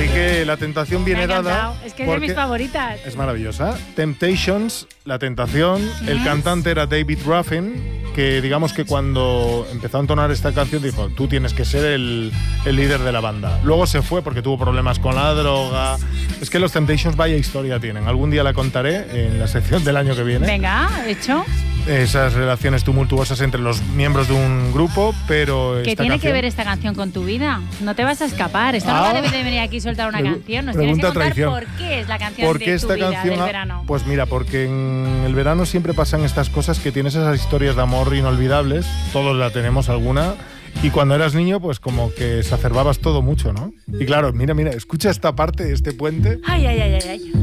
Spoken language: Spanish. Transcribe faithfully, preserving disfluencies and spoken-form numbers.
Así que La Tentación viene dada. Es que es de mis favoritas. Es maravillosa. Temptations, La Tentación. Yes. El cantante era David Ruffin, que digamos que cuando empezó a entonar esta canción dijo, tú tienes que ser el, el líder de la banda. Luego se fue porque tuvo problemas con la droga. Es que los Temptations vaya historia tienen. Algún día la contaré en la sección del año que viene. Venga, hecho. Esas relaciones tumultuosas entre los miembros de un grupo, pero ¿qué tiene canción... que ver esta canción con tu vida? No te vas a escapar. Esto ah, no debe de venir aquí y soltar una Pregu- canción. Nos tienes que contar tradición. Por qué es la canción ¿Por qué de esta tu vida, canción, del verano. Pues mira, porque en el verano siempre pasan estas cosas que tienes esas historias de amor inolvidables. Todos la tenemos alguna. Y cuando eras niño, pues como que exacerbabas todo mucho, ¿no? Y claro, mira, mira, escucha esta parte, este puente. Ay, ay, ay, ay, ay.